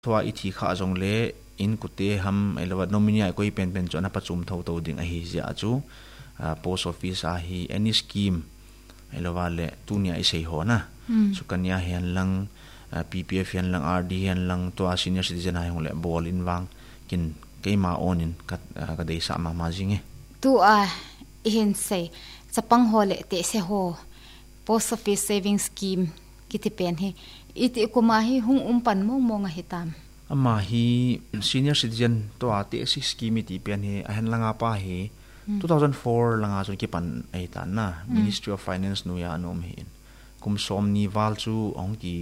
thua ithi kha jong le in kute ham elewa nominee ai koi pen chona pachum tho to ding a hi ja chu post office a hi any scheme elewa le tunia isei ho na sukanya hian lang PPF hian lang RD hian lang to senior citizen ai hong le bol in wang kin keima onin ka dei sa ma jinge tu hin sei chapang hole te se ho post office savings scheme kiti pen hi iti kuma hi hung umpan mo nga hitam ama hi senior citizen to ate si scheme ti pen hi ahan langa pa hi 2004 langa chon ki pan ai ta na Ministry of Finance nu ya nom hin kum som ni wal chu ong ki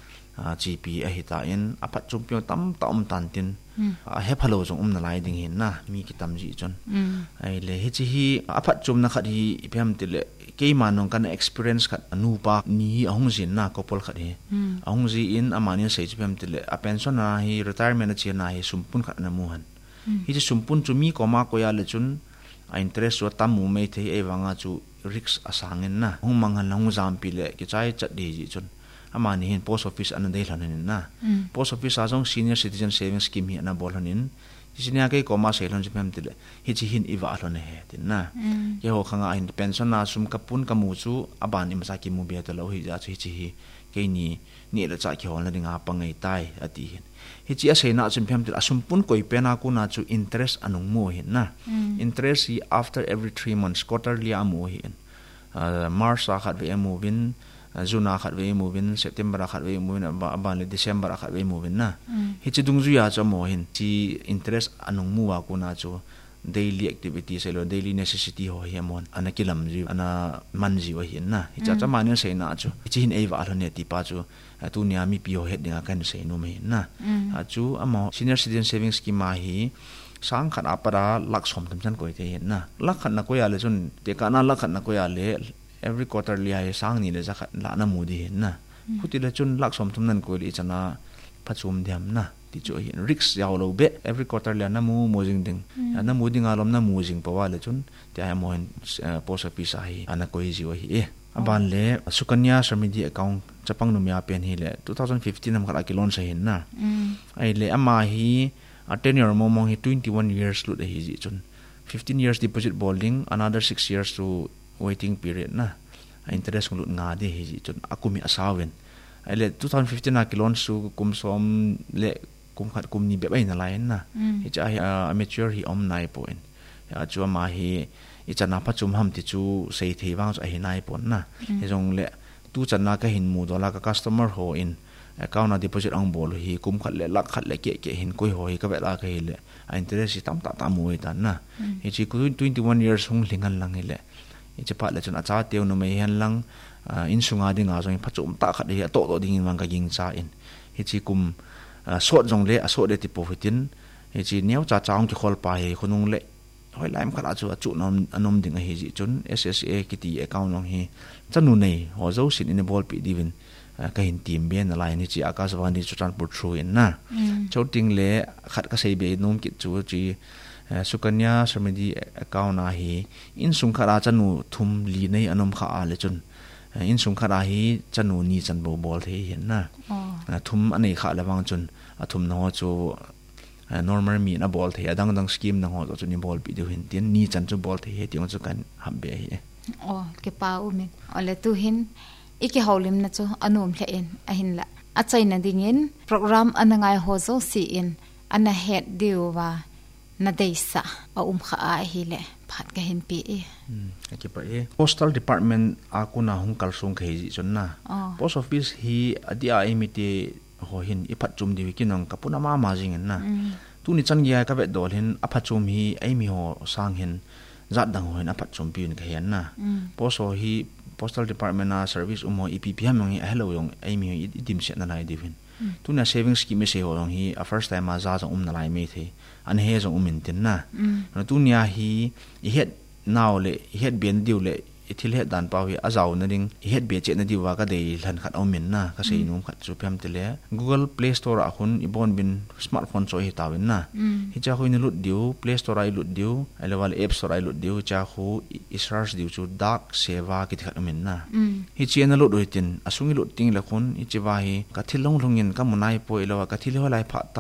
GP a hita in apat chumpyo tam tan tin a hepalo jong na lai ding hin na mi ki tam ji chon ai le hi chi hi apat chum na khat hi ipem tile ke manong kan experience khat anu pa ni ahung jin na kopol khat hi ahung ji in amani sei chpem tile a pension na hi retirement chi na hi sumpun khat na mu han hi chi sumpun chu mi koma ko ya le chun a interest wa tamu me the e wanga chu risk asangin na hung mangan lang jam pi le ki chai chat di ji chun amani hin post office an dei lanin na post office a jong senior citizen savings scheme hi na bol hanin isinya ke koma selon jpem tile hi chi hin iwa alone he tin na ye ho khanga in pension na sum kapun kamu chu aban im sa ki mu be to lo hi ja chi hi ke ni la cha ki hol na dinga pangai tai ati hin hi chi a seina chim phem til asum pun koi pena ku na chu interest anung mo hin na interest hi after every 3 months quarterly amu hin March a khat ve mu win June a khat ve mu win September a khat ve mu win aban le December a khat ve mu win na hi chi dung ju ya cha mo hin chi interest anung mu wa ku na chu daily activity selo daily necessity ho hi amon anakilam ji ana manji wa hin na hi cha mani sei na chu chi hin ei wa alone ti pa chu tu nia mi pi ho het dinga kan sei no me na chu amo senior citizen savings scheme ma hi sang khat apara lak som tam chan koi te hin na lak khat na ko ya le chun te ka na lak khat na ko ya le every quarterly ai sang ni le za khat la na mu di hin na khuti le chun lak som tum nan ko li chana phachum diam na ti cho hin risk yaw lo be every quarterly na mu jing ding na mu ding alom na mu jing pawa le chun ti ai mo post office ai ana ko ji wa hi aban le sukanya samridhi account chapang numya pen hi le 2015 am khala ki launch hin na ai le ama hi a tenure mo hi 21 years lu de hi ji chun 15 years deposit holding another 6 years to waiting period na interest nglut nga de hi ji chun akumi asawen ai le 2015 a ki launch su kum som le kum khat kum ni be bai na lai na hi cha amateur hi om nai point ya chu ma hi ichana phachum ham ti chu sei thei wang a hi nai pon na he jong le tu channa ka hin mu dola ka customer ho in account na deposit ang bol hi kum khat le lak khat le ke hin koi ho hi ka bela ka hi le interest tam ta mu ta na hi chi ku 21 years hung lingan lang hi le ichi pa le chon acha teu no mai han lang in sunga dinga jong phachum ta khat hi to ding wang ka ging cha in hi chi kum so jong le aso de ti profitin hi chi neu cha chaung ki khol pa hi khunung le hoi laim khala chu nom anom ding hi ji chun SSA kiti account long hi chanu nei ho zo sin in bol pi divin ka hin team ben la line chi akaswani chu transport through in na choting le khat ka sei be nom ki chu chi sukanya samridhi account na hi in sung khara chanu thum li nei anom kha ale chun in sung khara hi chanu ni chan bo bol the hin na thum anei kha lawang chun athum no chu normal mi na bol the dang scheme na ho chu ni bol pi de hin tin ni chan chu bol the he tiong chu kan ham be hi ke pa u me ole tu hin iki haulim na chu anom hle en a hin la a chaina dingin program anangai ho zo si in ana het diwa na deisa a kha a hi le phat ka hin pi ke pa postal department akuna hung kalsung ke ji chon na post office hi adia imite ho hin iphat chum diwi kinong kapuna ma jing na tu ni chan ya ka ve dol hin aphat chum hi ai mi ho sang hin zat dang ho hin aphat chum pi ni ka hian na poso hi postal department na service umo EPPM ngi hello yong ai mi idim se na lai divin tu na savings scheme se ho long hi a first time ma za jong na lai me the an he jong min tin na tu nia hi het naw le het ben diu le ithil he dan pawi azaw na ding het be che na diwa ka dei hlan khat awmin na ka sei num khat chu pem tele Google Play Store a khun ibon bin smartphone choi hi tawin na hi cha khu in lut diu Play Store ai lut diu elewal App Store ai lut diu cha khu search diu chu dak seva ki khat amin na hi chena lut tin asungi lut ting la khun i chiwa hi ka thilong longin ka munai po elewa ka thil ho lai pha